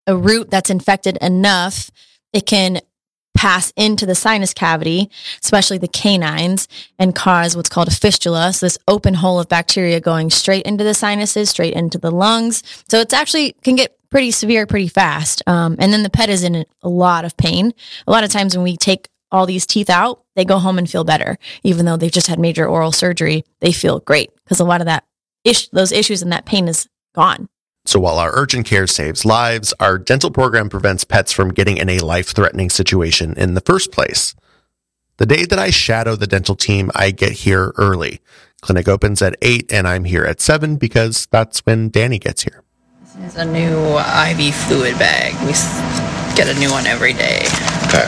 a root that's infected enough, it can pass into the sinus cavity, especially the canines, and cause what's called a fistula. So this open hole of bacteria going straight into the sinuses, straight into the lungs. So it's actually can get pretty severe pretty fast. And then the pet is in a lot of pain. A lot of times when we take all these teeth out, they go home and feel better. Even though they've just had major oral surgery, they feel great because a lot of that those issues and that pain is gone. So while our urgent care saves lives, our dental program prevents pets from getting in a life-threatening situation in the first place. The day that I shadow the dental team, I get here early. Clinic opens at 8 and I'm here at 7 because that's when Danny gets here. This is a new IV fluid bag. We get a new one every day. Okay.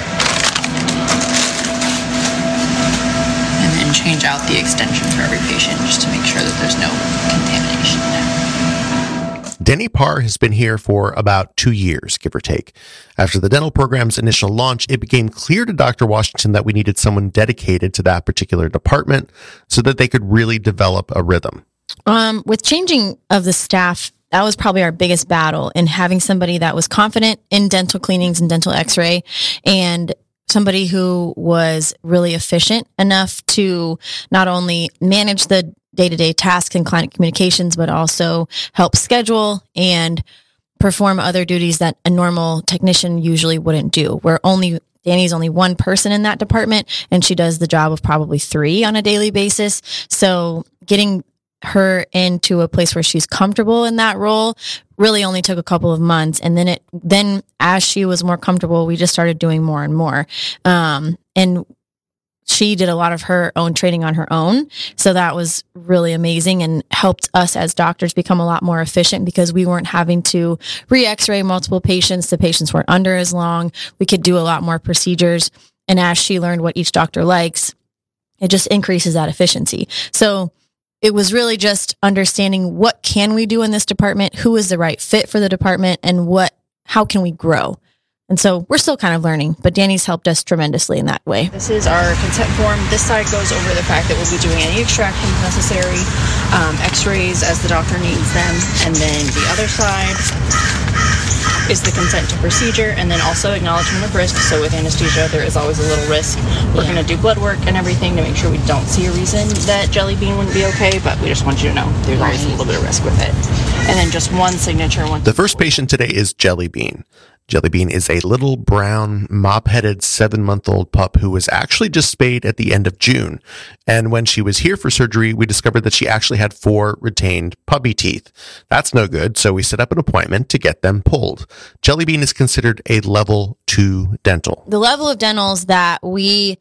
And then change out the extension for every patient just to make sure that there's no contamination in there. Danny Parr has been here for about 2 years, give or take. After the dental program's initial launch, it became clear to Dr. Washington that we needed someone dedicated to that particular department so that they could really develop a rhythm. With changing of the staff, that was probably our biggest battle in having somebody that was confident in dental cleanings and dental x-ray and somebody who was really efficient enough to not only manage the day-to-day tasks and client communications, but also help schedule and perform other duties that a normal technician usually wouldn't do. Danny's only one person in that department, and she does the job of probably 3 on a daily basis. So getting her into a place where she's comfortable in that role really only took a couple of months. And then as she was more comfortable, we just started doing more and more. And she did a lot of her own training on her own. So that was really amazing and helped us as doctors become a lot more efficient because we weren't having to re-x-ray multiple patients. The patients weren't under as long. We could do a lot more procedures. And as she learned what each doctor likes, it just increases that efficiency. So it was really just understanding what can we do in this department, who is the right fit for the department, and how can we grow. And so we're still kind of learning, but Danny's helped us tremendously in that way. This is our consent form. This side goes over the fact that we'll be doing any extractions necessary, x-rays as the doctor needs them, and then the other side is the consent to procedure, and then also acknowledgement of risk. So with anesthesia, there is always a little risk. We're going to do blood work and everything to make sure we don't see a reason that Jelly Bean wouldn't be okay, but we just want you to know there's always a little bit of risk with it. And then just one signature. The first patient today is Jelly Bean. Jelly Bean is a little brown, mop-headed 7-month-old pup who was actually just spayed at the end of June. And when she was here for surgery, we discovered that she actually had 4 retained puppy teeth. That's no good, so we set up an appointment to get them pulled. Jelly Bean is considered a level 2 dental. The level of dentals that we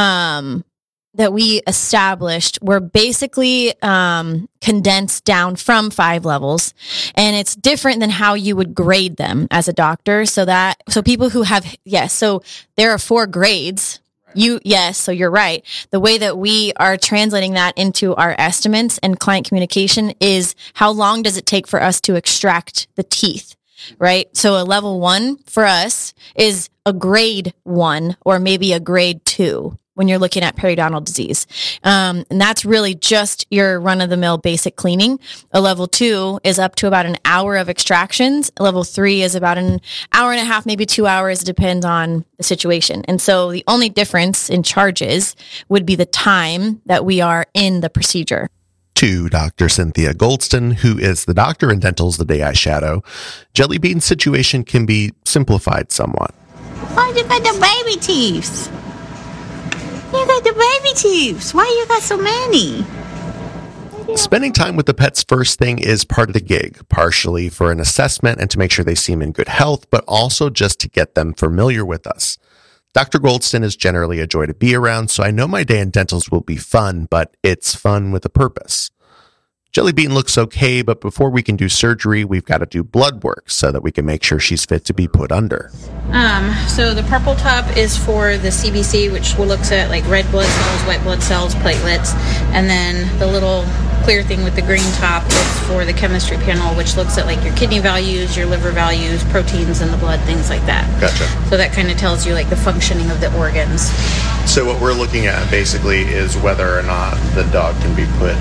established were basically condensed down from 5 levels, and it's different than how you would grade them as a doctor. So people who have so there are 4 grades. So you're right. The way that we are translating that into our estimates and client communication is how long does it take for us to extract the teeth, right? So a level 1 for us is a grade 1 or maybe a grade 2. When you're looking at periodontal disease. And that's really just your run-of-the-mill basic cleaning. A level 2 is up to about an hour of extractions. A level 3 is about an hour and a half, maybe 2 hours, depends on the situation. And so the only difference in charges would be the time that we are in the procedure. To Dr. Cynthia Goldston, who is the doctor in dentals the day I shadow, Jelly Bean's situation can be simplified somewhat. Why you got the baby teeth? You got the baby teeth. Why you got so many? Spending time with the pets first thing is part of the gig, partially for an assessment and to make sure they seem in good health, but also just to get them familiar with us. Dr. Goldston is generally a joy to be around, so I know my day in dentals will be fun, but it's fun with a purpose. Jelly Bean looks okay, but before we can do surgery, we've got to do blood work so that we can make sure she's fit to be put under. So the purple top is for the CBC, which looks at like red blood cells, white blood cells, platelets, and then the little clear thing with the green top is for the chemistry panel, which looks at like your kidney values, your liver values, proteins in the blood, things like that. Gotcha. So that kind of tells you like the functioning of the organs. So what we're looking at basically is whether or not the dog can be put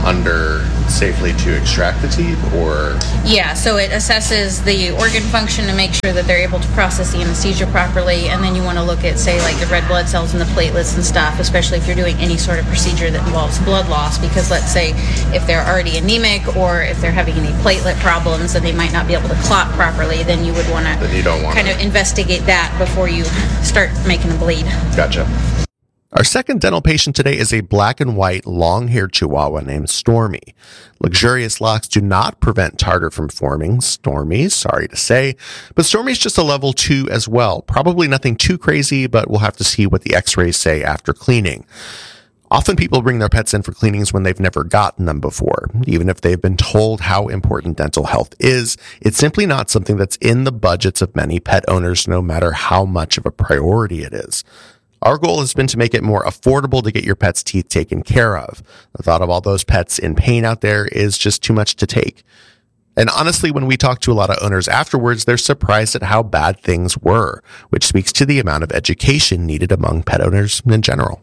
under safely to extract the teeth, or? Yeah, so it assesses the organ function to make sure that they're able to process the anesthesia properly, and then you want to look at, say, like the red blood cells and the platelets and stuff, especially if you're doing any sort of procedure that involves blood loss, because let's say if they're already anemic or if they're having any platelet problems and they might not be able to clot properly, then you would want to kind of investigate that before you start making a bleed. Gotcha. Our second dental patient today is a black and white long-haired Chihuahua named Stormy. Luxurious locks do not prevent tartar from forming. Stormy, sorry to say, but Stormy's just a level 2 as well. Probably nothing too crazy, but we'll have to see what the x-rays say after cleaning. Often people bring their pets in for cleanings when they've never gotten them before. Even if they've been told how important dental health is, it's simply not something that's in the budgets of many pet owners, no matter how much of a priority it is. Our goal has been to make it more affordable to get your pet's teeth taken care of. The thought of all those pets in pain out there is just too much to take. And honestly, when we talk to a lot of owners afterwards, they're surprised at how bad things were, which speaks to the amount of education needed among pet owners in general.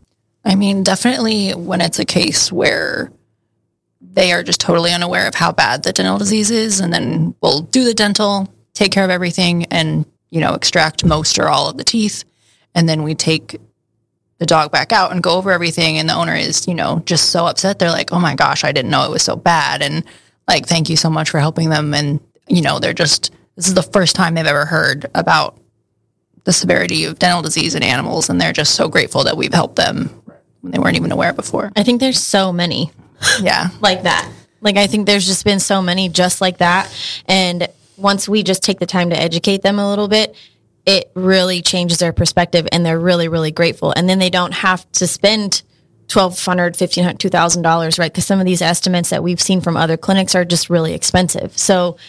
I mean, definitely when it's a case where they are just totally unaware of how bad the dental disease is, and then we'll do the dental, take care of everything, and, extract most or all of the teeth. And then we take the dog back out and go over everything. And the owner is, just so upset. They're like, oh my gosh, I didn't know it was so bad. And like, thank you so much for helping them. And, this is the first time they've ever heard about the severity of dental disease in animals. And they're just so grateful that we've helped them when they weren't even aware before. I think there's so many. Yeah. Like that. Like, I think there's just been so many just like that. And once we just take the time to educate them a little bit, it really changes their perspective, and they're really, really grateful. And then they don't have to spend $1,200, $1,500, $2,000, right? Because some of these estimates that we've seen from other clinics are just really expensive. So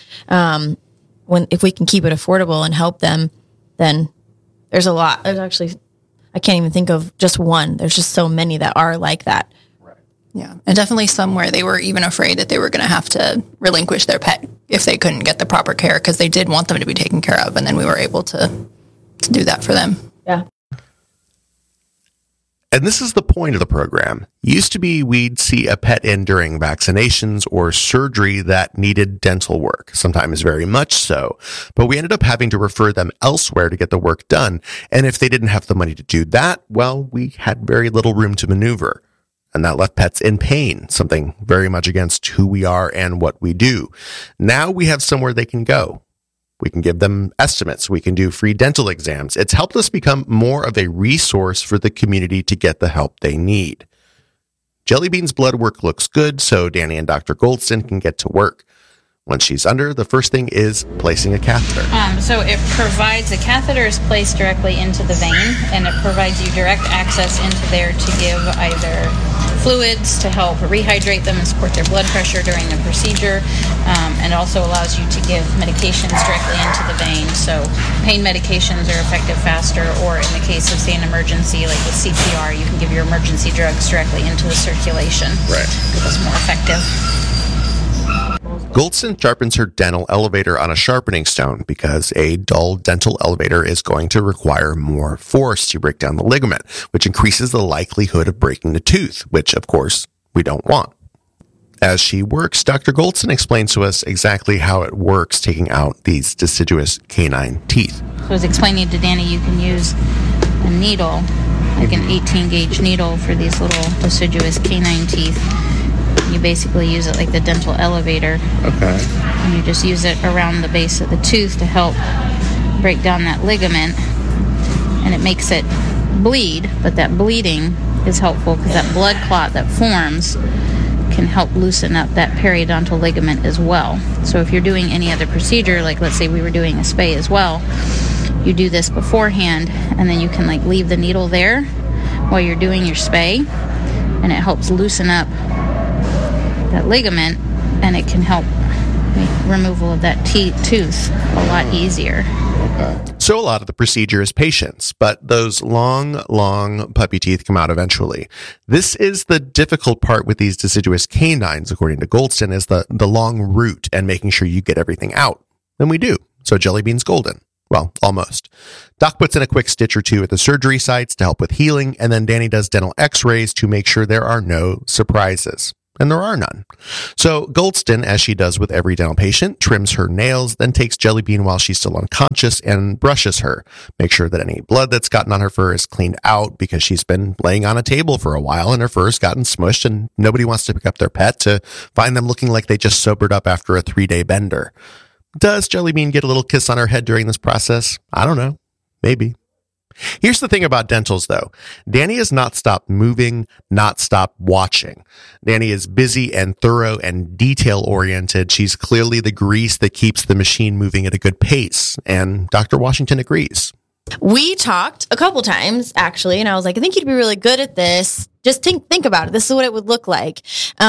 if we can keep it affordable and help them, then there's a lot. There's actually, I can't even think of just one. There's just so many that are like that. Yeah, and definitely some where they were even afraid that they were going to have to relinquish their pet if they couldn't get the proper care, because they did want them to be taken care of, and then we were able to do that for them. Yeah. And this is the point of the program. Used to be we'd see a pet in during vaccinations or surgery that needed dental work, sometimes very much so, but we ended up having to refer them elsewhere to get the work done. And if they didn't have the money to do that, well, we had very little room to maneuver. And that left pets in pain, something very much against who we are and what we do. Now we have somewhere they can go. We can give them estimates. We can do free dental exams. It's helped us become more of a resource for the community to get the help they need. Jelly Bean's blood work looks good, so Danny and Dr. Goldston can get to work. Once she's under, the first thing is placing a catheter. So it provides, a catheter is placed directly into the vein, and it provides you direct access into there to give either fluids to help rehydrate them and support their blood pressure during the procedure, and also allows you to give medications directly into the vein. So pain medications are effective faster, or in the case of, say, an emergency, like with CPR, you can give your emergency drugs directly into the circulation. Right. Because it's more effective. Goldston sharpens her dental elevator on a sharpening stone because a dull dental elevator is going to require more force to break down the ligament, which increases the likelihood of breaking the tooth, which, of course, we don't want. As she works, Dr. Goldston explains to us exactly how it works taking out these deciduous canine teeth. So I was explaining to Danny, you can use a needle, like an 18-gauge needle for these little deciduous canine teeth. You basically use it like the dental elevator. Okay. And you just use it around the base of the tooth to help break down that ligament. And it makes it bleed, but that bleeding is helpful because that blood clot that forms can help loosen up that periodontal ligament as well. So if you're doing any other procedure, like let's say we were doing a spay as well, you do this beforehand, and then you can like leave the needle there while you're doing your spay, and it helps loosen up that ligament, and it can help make removal of that tooth a lot easier. So a lot of the procedure is patience, but those long puppy teeth come out eventually. This is the difficult part with these deciduous canines, according to Goldston, is the long route and making sure you get everything out. And we do. So Jelly Bean's golden. Well, almost. Doc puts in a quick stitch or two at the surgery sites to help with healing, and then Danny does dental x-rays to make sure there are no surprises. and there are none. So Goldston, as she does with every dental patient, trims her nails, then takes Jelly Bean while she's still unconscious and brushes her. Make sure that any blood that's gotten on her fur is cleaned out because she's been laying on a table for a while and her fur's gotten smushed and nobody wants to pick up their pet to find them looking like they just sobered up after a 3-day bender. Does Jelly Bean get a little kiss on her head during this process? I don't know. Maybe. Here's the thing about dentals, though. Danny has not stopped moving, not stopped watching. Danny is busy and thorough and detail-oriented. She's clearly the grease that keeps the machine moving at a good pace, and Dr. Washington agrees. We talked a couple times, actually, and I was like, I think you'd be really good at this. Just think about it. This is what it would look like.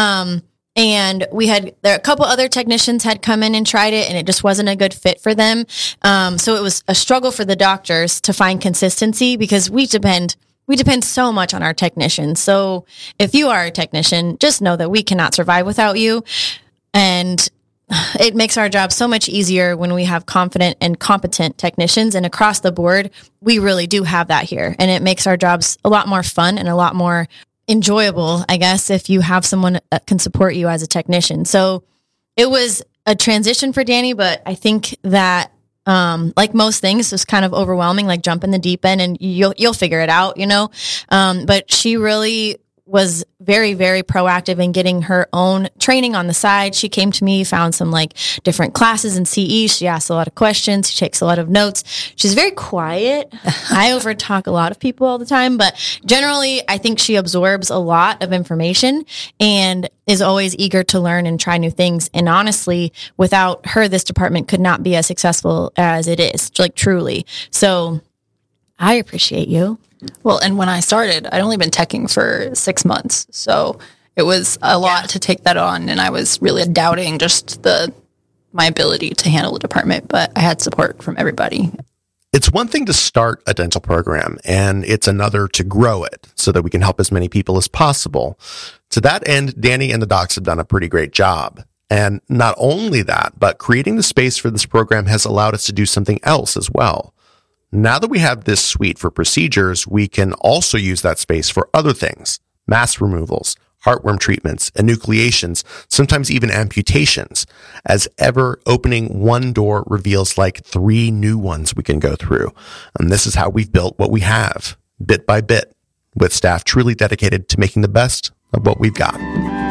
And a couple other technicians had come in and tried it and it just wasn't a good fit for them. So it was a struggle for the doctors to find consistency because we depend so much on our technicians. So if you are a technician, just know that we cannot survive without you. And it makes our job so much easier when we have confident and competent technicians, and across the board, we really do have that here. And it makes our jobs a lot more fun and a lot more enjoyable, I guess, if you have someone that can support you as a technician. So it was a transition for Danny, but I think that like most things, it was kind of overwhelming, like jump in the deep end and you'll figure it out, but she really was very, very proactive in getting her own training on the side. She came to me, found some like different classes in CE. She asked a lot of questions. She takes a lot of notes. She's very quiet. I overtalk a lot of people all the time, but generally I think she absorbs a lot of information and is always eager to learn and try new things. And honestly, without her, this department could not be as successful as it is, like truly. So I appreciate you. Well, and when I started, I'd only been teching for 6 months. So it was a lot to take that on. And I was really doubting just my ability to handle the department, but I had support from everybody. It's one thing to start a dental program, and it's another to grow it so that we can help as many people as possible. To that end, Danny and the docs have done a pretty great job. And not only that, but creating the space for this program has allowed us to do something else as well. Now that we have this suite for procedures, we can also use that space for other things: mass removals, heartworm treatments, enucleations, sometimes even amputations. As ever, opening one door reveals like 3 new ones we can go through. And this is how we've built what we have, bit by bit, with staff truly dedicated to making the best of what we've got.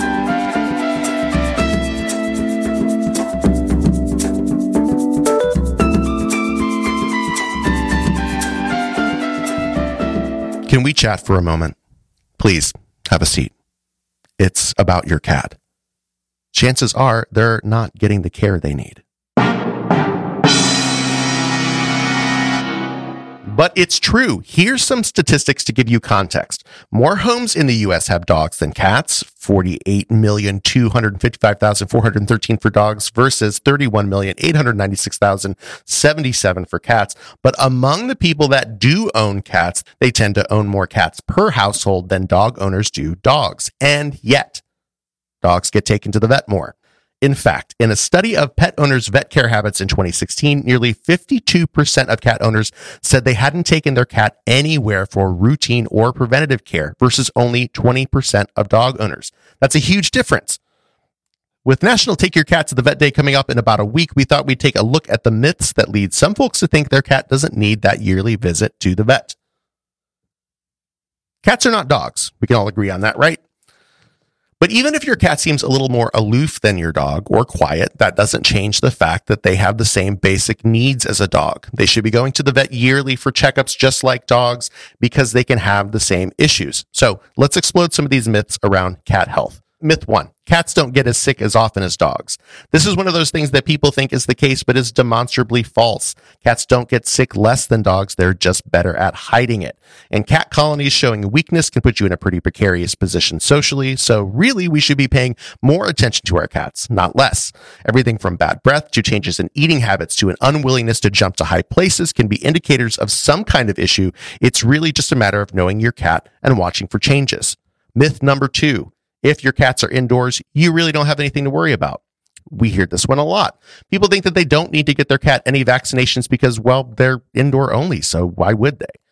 Can we chat for a moment? Please, have a seat. It's about your cat. Chances are they're not getting the care they need. But it's true. Here's some statistics to give you context. More homes in the U.S. have dogs than cats. 48,255,413 for dogs versus 31,896,077 for cats. But among the people that do own cats, they tend to own more cats per household than dog owners do dogs. And yet, dogs get taken to the vet more. In fact, in a study of pet owners' vet care habits in 2016, nearly 52% of cat owners said they hadn't taken their cat anywhere for routine or preventative care versus only 20% of dog owners. That's a huge difference. With National Take Your Cat to the Vet Day coming up in about a week, we thought we'd take a look at the myths that lead some folks to think their cat doesn't need that yearly visit to the vet. Cats are not dogs. We can all agree on that, right? But even if your cat seems a little more aloof than your dog or quiet, that doesn't change the fact that they have the same basic needs as a dog. They should be going to the vet yearly for checkups just like dogs because they can have the same issues. So let's explode some of these myths around cat health. Myth 1, cats don't get as sick as often as dogs. This is one of those things that people think is the case, but is demonstrably false. Cats don't get sick less than dogs. They're just better at hiding it. And cat colonies showing weakness can put you in a pretty precarious position socially. So really, we should be paying more attention to our cats, not less. Everything from bad breath to changes in eating habits to an unwillingness to jump to high places can be indicators of some kind of issue. It's really just a matter of knowing your cat and watching for changes. Myth number 2. If your cats are indoors, you really don't have anything to worry about. We hear this one a lot. People think that they don't need to get their cat any vaccinations because, well, they're indoor only, so why would they?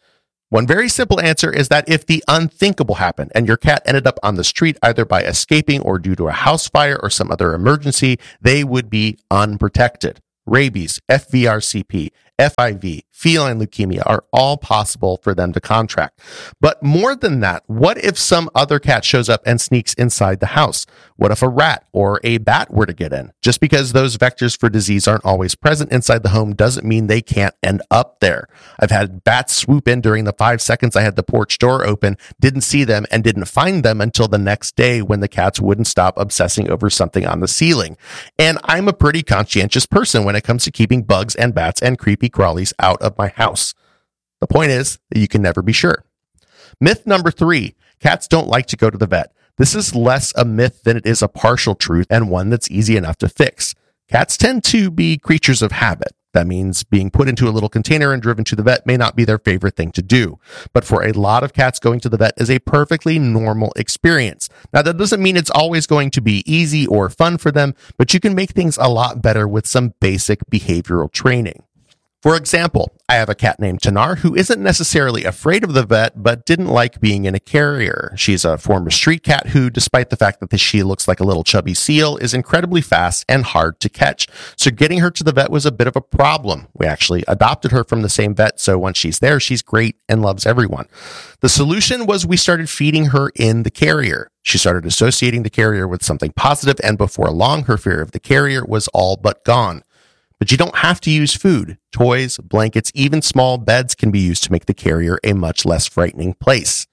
One very simple answer is that if the unthinkable happened and your cat ended up on the street either by escaping or due to a house fire or some other emergency, they would be unprotected. Rabies, FVRCP, FIV, feline leukemia are all possible for them to contract. But more than that, what if some other cat shows up and sneaks inside the house? What if a rat or a bat were to get in? Just because those vectors for disease aren't always present inside the home doesn't mean they can't end up there. I've had bats swoop in during the 5 seconds I had the porch door open, didn't see them, and didn't find them until the next day when the cats wouldn't stop obsessing over something on the ceiling. And I'm a pretty conscientious person when it comes to keeping bugs and bats and creepy crawlies out of my house. The point is that you can never be sure. Myth number 3, cats don't like to go to the vet. This is less a myth than it is a partial truth, and one that's easy enough to fix. Cats tend to be creatures of habit. That means being put into a little container and driven to the vet may not be their favorite thing to do. But for a lot of cats, going to the vet is a perfectly normal experience. Now, that doesn't mean it's always going to be easy or fun for them, but you can make things a lot better with some basic behavioral training. For example, I have a cat named Tanar who isn't necessarily afraid of the vet, but didn't like being in a carrier. She's a former street cat who, despite the fact that she looks like a little chubby seal, is incredibly fast and hard to catch. So getting her to the vet was a bit of a problem. We actually adopted her from the same vet, so once she's there, she's great and loves everyone. The solution was we started feeding her in the carrier. She started associating the carrier with something positive, and before long, her fear of the carrier was all but gone. But you don't have to use food. Toys, blankets, even small beds can be used to make the carrier a much less frightening place.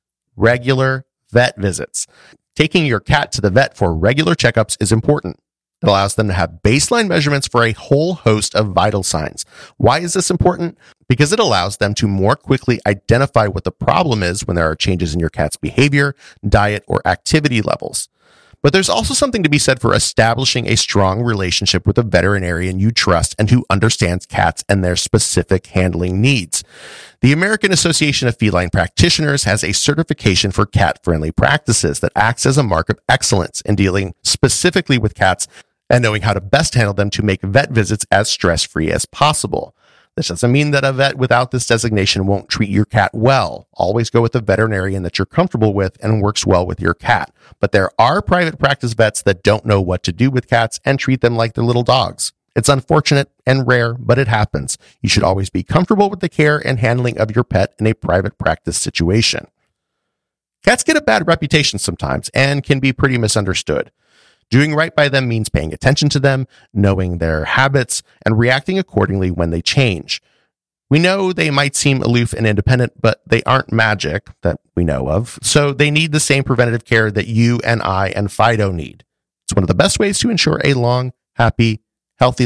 Regular vet visits. Taking your cat to the vet for regular checkups is important. It allows them to have baseline measurements for a whole host of vital signs. Why is this important? Because it allows them to more quickly identify what the problem is when there are changes in your cat's behavior, diet, or activity levels. But there's also something to be said for establishing a strong relationship with a veterinarian you trust and who understands cats and their specific handling needs. The American Association of Feline Practitioners has a certification for cat-friendly practices that acts as a mark of excellence in dealing specifically with cats and knowing how to best handle them to make vet visits as stress-free as possible. This doesn't mean that a vet without this designation won't treat your cat well. Always go with a veterinarian that you're comfortable with and works well with your cat. But there are private practice vets that don't know what to do with cats and treat them like they're little dogs. It's unfortunate and rare, but it happens. You should always be comfortable with the care and handling of your pet in a private practice situation. Cats get a bad reputation sometimes and can be pretty misunderstood. Doing right by them means paying attention to them, knowing their habits, and reacting accordingly when they change. We know they might seem aloof and independent, but they aren't magic that we know of, so they need the same preventative care that you and I and Fido need. It's one of the best ways to ensure a long, happy, healthy